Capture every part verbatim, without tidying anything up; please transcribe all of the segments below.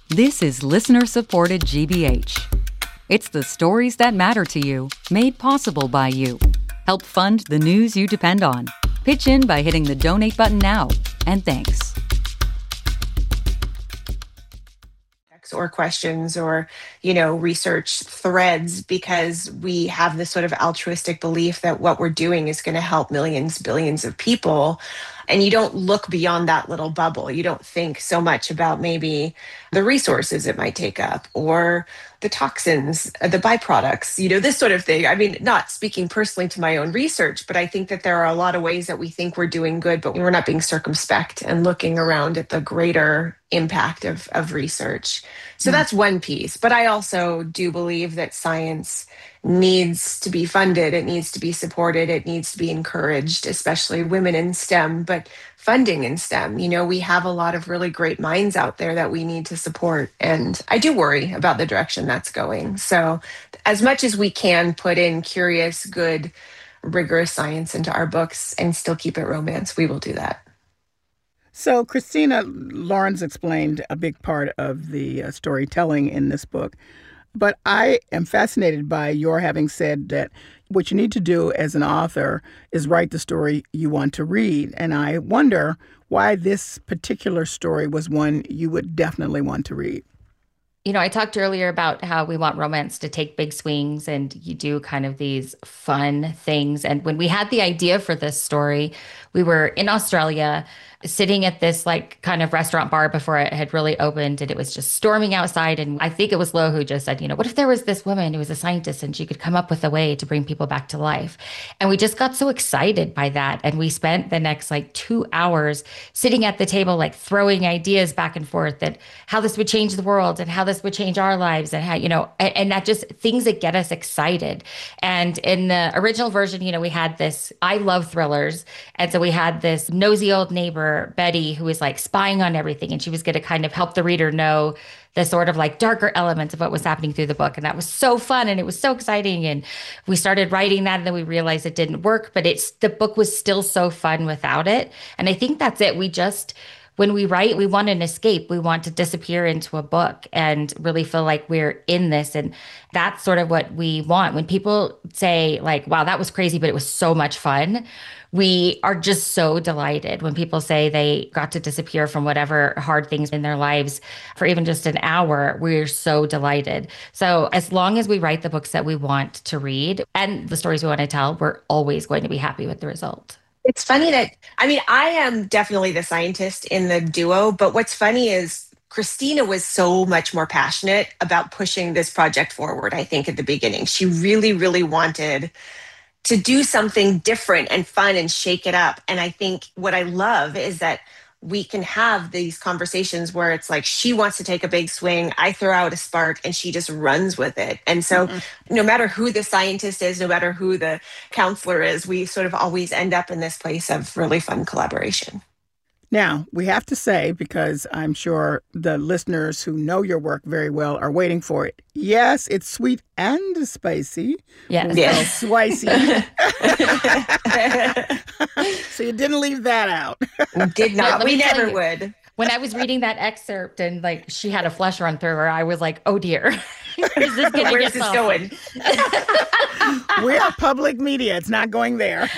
This is listener-supported G B H. It's the stories that matter to you, made possible by you. Help fund the news you depend on. Pitch in by hitting the donate button now. And thanks. Or questions or, you know, research threads, because we have this sort of altruistic belief that what we're doing is going to help millions, billions of people. And you don't look beyond that little bubble. You don't think so much about maybe the resources it might take up or the toxins, uh, the byproducts, you know, this sort of thing. I mean, not speaking personally to my own research, but I think that there are a lot of ways that we think we're doing good, but we're not being circumspect and looking around at the greater impact of, of research. So that's one piece. But I also do believe that science needs to be funded. It needs to be supported. It needs to be encouraged, especially women in STEM, but funding in STEM. You know, we have a lot of really great minds out there that we need to support. And I do worry about the direction that's going. So as much as we can put in curious, good, rigorous science into our books and still keep it romance, we will do that. So, Christina, Lauren's explained a big part of the uh, storytelling in this book. But I am fascinated by your having said that what you need to do as an author is write the story you want to read. And I wonder why this particular story was one you would definitely want to read. You know, I talked earlier about how we want romance to take big swings and you do kind of these fun things. And when we had the idea for this story, we were in Australia sitting at this like kind of restaurant bar before it had really opened, and it was just storming outside. And I think it was Lo who just said, you know, what if there was this woman who was a scientist and she could come up with a way to bring people back to life? And we just got so excited by that. And we spent the next like two hours sitting at the table, like throwing ideas back and forth that how this would change the world and how this would change our lives and how, you know, and, and that just things that get us excited. And in the original version, you know, we had this, I love thrillers. And so we had this nosy old neighbor, Betty, who was like spying on everything. And she was going to kind of help the reader know the sort of like darker elements of what was happening through the book. And that was so fun. And it was so exciting. And we started writing that and then we realized it didn't work, but it's the book was still so fun without it. And I think that's it. We just, when we write, we want an escape. We want to disappear into a book and really feel like we're in this. And that's sort of what we want. When people say like, wow, that was crazy, but it was so much fun. We are just so delighted when people say they got to disappear from whatever hard things in their lives for even just an hour. We're so delighted. So as long as we write the books that we want to read and the stories we want to tell, we're always going to be happy with the result. It's funny that, I mean, I am definitely the scientist in the duo, but what's funny is Christina was so much more passionate about pushing this project forward, I think, at the beginning. She really, really wanted to do something different and fun and shake it up. And I think what I love is that we can have these conversations where it's like she wants to take a big swing, I throw out a spark, and she just runs with it. And so mm-hmm. no matter who the scientist is, no matter who the counselor is, we sort of always end up in this place of really fun collaboration. Now, we have to say, because I'm sure the listeners who know your work very well are waiting for it. Yes, it's sweet and spicy. Yes. Yes. Spicy. So you didn't leave that out. Did not. Let We me tell never you, would. When I was reading that excerpt and like she had a flush run through her, I was like, oh dear. Where's this, Where's this going? We are public media. It's not going there.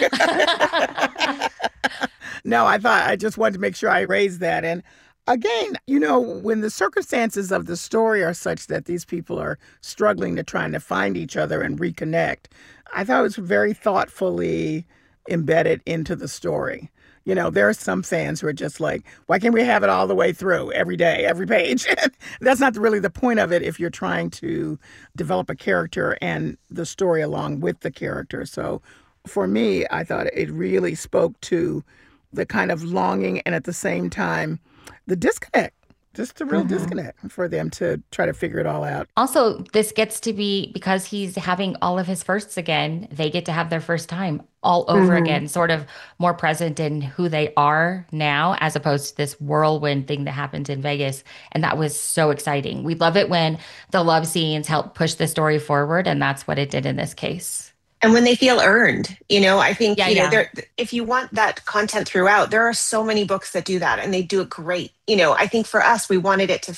No, I thought I just wanted to make sure I raised that. And again, you know, when the circumstances of the story are such that these people are struggling to trying to find each other and reconnect, I thought it was very thoughtfully embedded into the story. You know, there are some fans who are just like, why can't we have it all the way through every day, every page? That's not really the point of it if you're trying to develop a character and the story along with the character. So for me, I thought it really spoke to the kind of longing and at the same time, the disconnect, just a real mm-hmm. disconnect for them to try to figure it all out. Also, this gets to be, because he's having all of his firsts again, they get to have their first time all over mm-hmm. again, sort of more present in who they are now, as opposed to this whirlwind thing that happened in Vegas. And that was so exciting. We love it when the love scenes help push the story forward. And that's what it did in this case. And when they feel earned, you know, I think, yeah, you know, yeah. there, if you want that content throughout, there are so many books that do that and they do it great. You know, I think for us, we wanted it to